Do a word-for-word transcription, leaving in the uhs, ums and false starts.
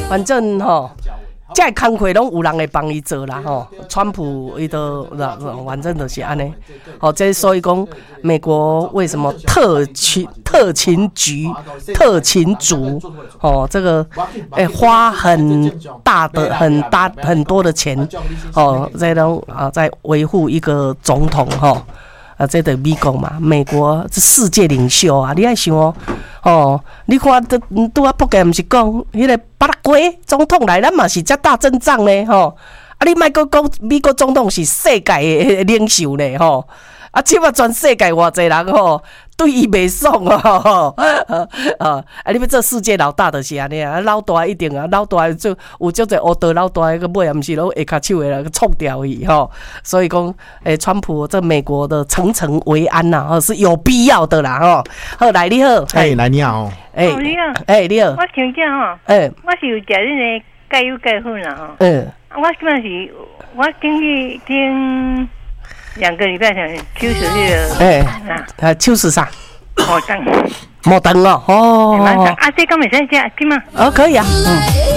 反正吼。这工课拢有人会帮伊做啦吼，川普伊都反正就是安尼，哦，这所以讲美国为什么特勤特勤局特勤组哦，这个诶、欸、花很大的很大很多的钱哦，在拢啊在维护一个总统吼。啊，这就美国嘛，美国是世界领袖啊！你爱想哦，哦，你看都拄啊，博格毋是讲，迄个巴拉圭总统来，咱嘛是遮大阵仗呢，吼！啊，你莫讲讲美国总统是世界的领袖呢，吼！啊，即马全世界偌济人吼，对伊袂爽哦，啊！啊，你要做世界老大就是安尼啊，老大一定啊，老大就有足侪乌道老大个尾，毋是拢下骹手的来冲掉伊吼。所以讲，诶，川普这美国的层层维安呐，哦，是有必要的啦，吼。好，来你好， 哎，来你好， 哎， 你好， 哎，你好， 我请教吼， 哎， 我是有食恁个钙油钙粉啦吼， 嗯， 我基本是，我顶去顶。两个礼拜前手术那个， 哎，啊，手术啥？ 摩登， 摩登哦，哦， 啊，这敢袂使食，对吗？ 哦，可以啊，嗯。